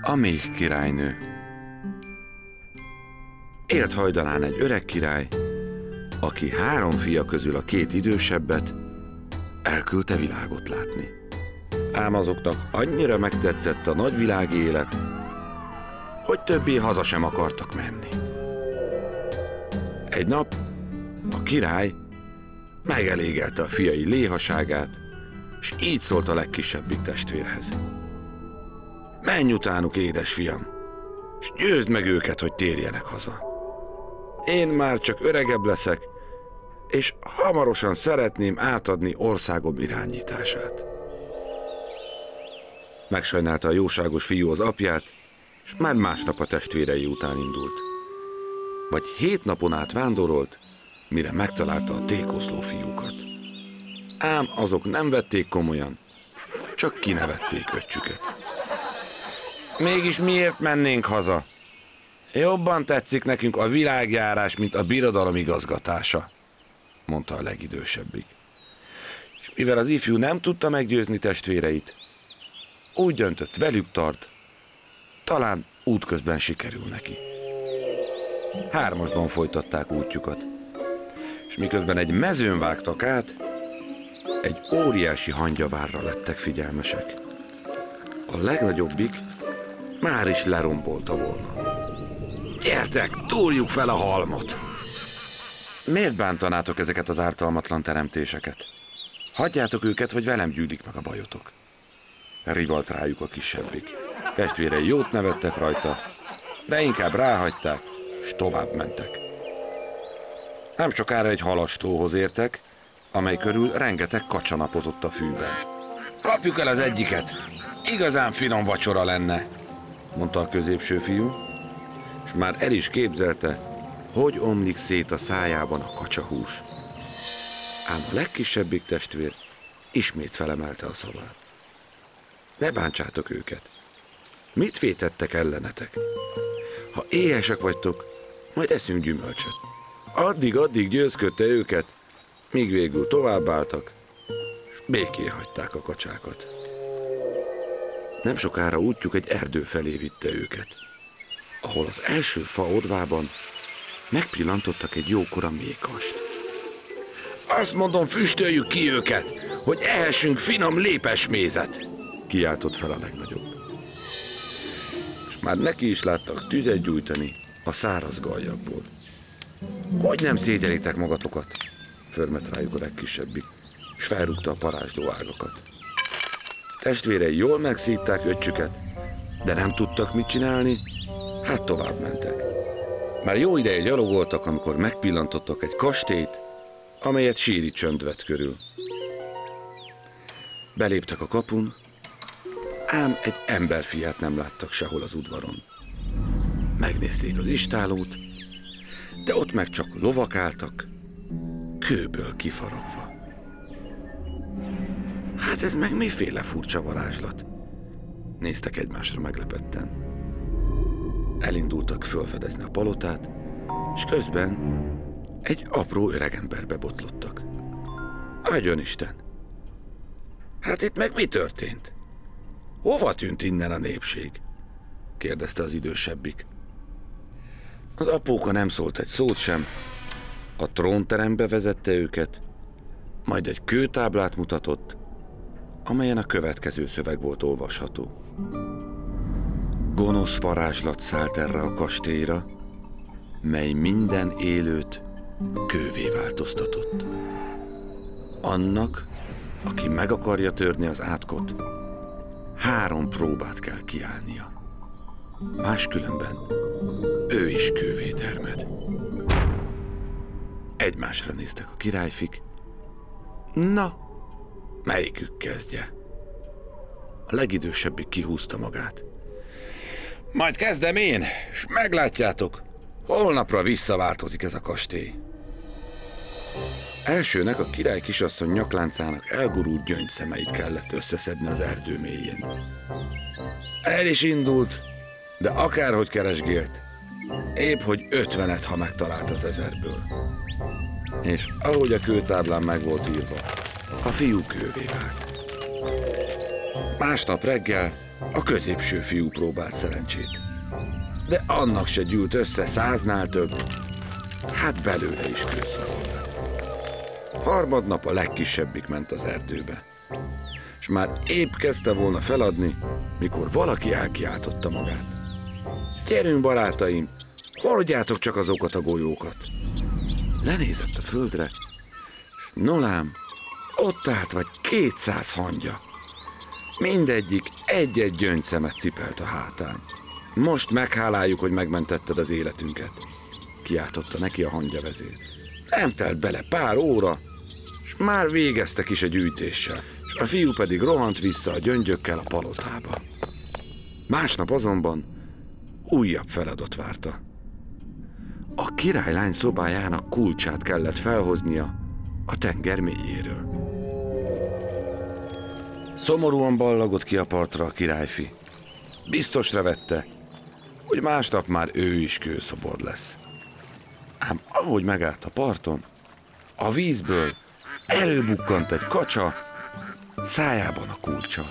A méh királynő. Élt hajdanán egy öreg király, aki 3 fia közül a 2 idősebbet elküldte világot látni. Ám azoknak annyira megtetszett a nagyvilági élet, hogy többé haza sem akartak menni. Egy nap a király megelégelte a fiai léhaságát, és így szólt a legkisebbik testvérhez. Menj utánuk, édesfiam, és győzd meg őket, hogy térjenek haza. Én már csak öregebb leszek, és hamarosan szeretném átadni országom irányítását. Megsajnálta a jóságos fiú az apját, és már másnap a testvérei után indult. Vagy 7 napon át vándorolt, mire megtalálta a tékoszló fiúkat. Ám azok nem vették komolyan, csak kinevették öccsüket. Mégis miért mennénk haza? Jobban tetszik nekünk a világjárás, mint a birodalom igazgatása, mondta a legidősebbik. És mivel az ifjú nem tudta meggyőzni testvéreit, úgy döntött, velük tart, talán útközben sikerül neki. 3-asban folytatták útjukat, és miközben egy mezőn vágtak át, egy óriási hangyavárra lettek figyelmesek. A legnagyobbik már is lerombolta volna. Gyertek, túrjuk fel a halmot! Miért bántanátok ezeket az ártalmatlan teremtéseket? Hagyjátok őket, vagy velem gyűlik meg a bajotok. Rivalt rájuk a kisebbik. Testvérei jót nevettek rajta, de inkább ráhagyták, és tovább mentek. Nem sokára egy halastóhoz értek, amely körül rengeteg kacsa napozott a fűben. Kapjuk el az egyiket! Igazán finom vacsora lenne, mondta a középső fiú, és már el is képzelte, hogy omlik szét a szájában a kacsahús. Ám a legkisebbik testvér ismét felemelte a szavát. Ne bántsátok őket! Mit vétettek ellenetek? Ha éhesek vagytok, majd eszünk gyümölcsöt. Addig győzködte őket, míg végül továbbálltak, és békén hagyták a kacsákat. Nem sokára útjuk egy erdő felé vitte őket, ahol az első fa odvában megpillantottak egy jókora méhkast. Azt mondom, füstöljük ki őket, hogy ehessünk finom lépesmézet, kiáltott fel a legnagyobb. És már neki is láttak tüzet gyújtani a száraz gallyakból. Hogy nem szégyelitek magatokat? Förmet rájuk a legkisebbik, és felrúgta a parázsló ágakat. Testvérei jól megszívták öccsüket, de nem tudtak mit csinálni, hát tovább mentek. Már jó ideje gyalogoltak, amikor megpillantottak egy kastélyt, amelyet síri csönd vett körül. Beléptek a kapun, ám egy emberfiát nem láttak sehol az udvaron. Megnézték az istállót, de ott meg csak lovak álltak, kőből kifaragva. Hát ez meg miféle furcsa varázslat? Néztek egymásra meglepetten. Elindultak fölfedezni a palotát, és közben egy apró öregemberbe botlottak. Áldjon Isten! Hát itt meg mi történt? Hova tűnt innen a népség? Kérdezte az idősebbik. Az apóka nem szólt egy szót sem, a trónterembe vezette őket, majd egy kőtáblát mutatott, amelyen a következő szöveg volt olvasható. Gonosz varázslat szállt erre a kastélyra, mely minden élőt kővé változtatott. Annak, aki meg akarja törni az átkot, 3 próbát kell kiállnia. Máskülönben ő is kővé termed. Egymásra néztek a királyfik. Na, melyikük kezdje? A legidősebbik kihúzta magát. Majd kezdem én, és meglátjátok, holnapra visszaváltozik ez a kastély. Elsőnek a király kisasszony nyakláncának elgurult gyöngyszemeit kellett összeszedni az erdő mélyén. El is indult, de akárhogy keresgélt, épp hogy 50-et, ha megtalált az 1000-ből. És ahogy a kőtáblán meg volt írva, a fiú kővé vált. Másnap reggel A középső fiú próbált szerencsét. De annak se gyűlt össze 100-nál több. Hát belőle is kőszabor lett. Harmadnap a legkisebbik ment az erdőbe. És már épp kezdte volna feladni, mikor valaki elkiáltotta magát. Gyerünk, barátaim, hordjátok csak azokat a golyókat. Lenézett a földre, és nolám, ott állt vagy 200 hangya. Mindegyik egy-egy gyöngyszemet cipelt a hátán. Most megháláljuk, hogy megmentetted az életünket, kiáltotta neki a hangyavezér. Nem telt bele pár óra, és már végeztek is a gyűjtéssel, és a fiú pedig rohant vissza a gyöngyökkel a palotába. Másnap azonban újabb feladat várta. A királylány szobájának kulcsát kellett felhoznia a tenger mélyéről. Szomorúan ballagott ki a partra a királyfi. Biztosra vette, hogy másnap már ő is kőszobor lesz. Ám ahogy megállt a parton, a vízből előbukkant egy kacsa, szájában a kulccsal.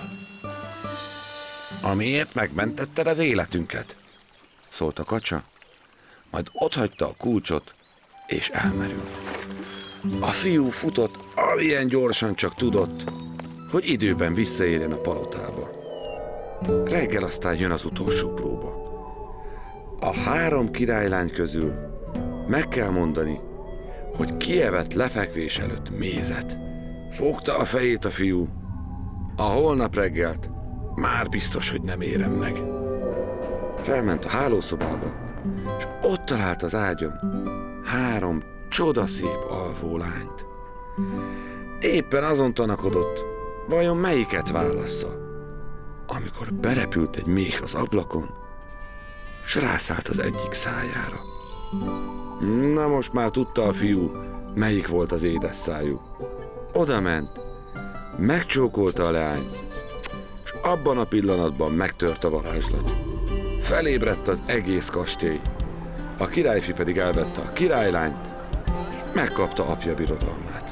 Amiért megmentetted az életünket, szólt a kacsa, majd otthagyta a kulcsot, és elmerült. A fiú futott, amilyen gyorsan csak tudott, hogy időben visszaérjen a palotába. Reggel aztán jön az utolsó próba. A 3 királylány közül meg kell mondani, hogy ki evett lefekvés előtt mézet. Fogta a fejét a fiú. A holnap reggelt már biztos, hogy nem érem meg. Felment a hálószobába, és ott talált az ágyon 3 csodaszép alvó lányt. Éppen azon tanakodott, vajon melyiket válassza, amikor berepült egy méh az ablakon, s rászállt az egyik szájára. Na most már tudta a fiú, melyik volt az édes szájú. Oda ment, megcsókolta a leányt, és abban a pillanatban megtört a varázslat. Felébredt az egész kastély, a királyfi pedig elvette a királylányt, és megkapta apja birodalmát.